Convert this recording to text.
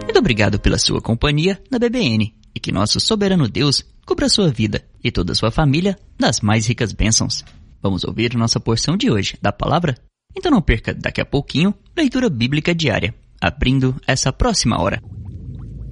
Muito obrigado pela sua companhia na BBN e que nosso soberano Deus cubra sua vida e toda a sua família das mais ricas bênçãos. Vamos ouvir nossa porção de hoje da palavra? Então não perca daqui a pouquinho leitura bíblica diária, abrindo essa próxima hora.